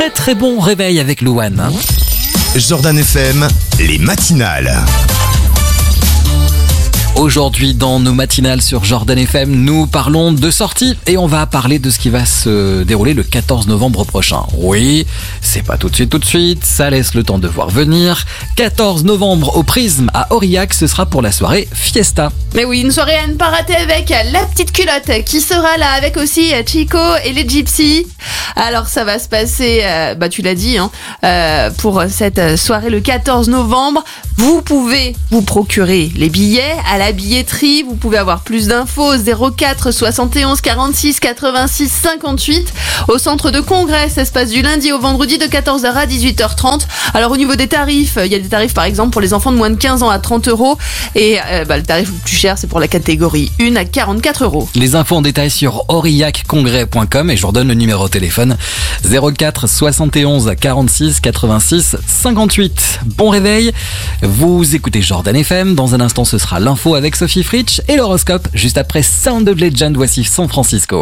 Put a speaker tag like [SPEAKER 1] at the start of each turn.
[SPEAKER 1] très bon réveil avec Louane.
[SPEAKER 2] Jordan FM, les matinales.
[SPEAKER 1] Aujourd'hui, dans nos matinales sur Jordan FM, nous parlons de sorties et on va parler de ce qui va se dérouler le 14 novembre prochain. Oui, c'est pas tout de suite, ça laisse le temps de voir venir. 14 novembre au Prisme à Aurillac, ce sera pour la soirée Fiesta.
[SPEAKER 3] Mais oui, une soirée à ne pas rater avec la petite culotte qui sera là, avec aussi Chico et les Gypsies. Alors ça va se passer, tu l'as dit, pour cette soirée le 14 novembre. Vous pouvez vous procurer les billets à la billetterie. Vous pouvez avoir plus d'infos 04 71 46 86 58 au centre de congrès. Ça se passe du lundi au vendredi de 14h à 18h30. Alors au niveau des tarifs, il y a des tarifs par exemple pour les enfants de moins de 15 ans à 30€ et le tarif le plus cher c'est pour la catégorie 1 à 44€.
[SPEAKER 1] Les infos en détail sur aurillaccongrès.com et je vous redonne le numéro de téléphone 04 71 46 86 58. Bon réveil, vous écoutez Jordan FM. Dans un instant ce sera l'info avec Sophie Fritsch et l'horoscope juste après Sound of Legend. Voici San Francisco.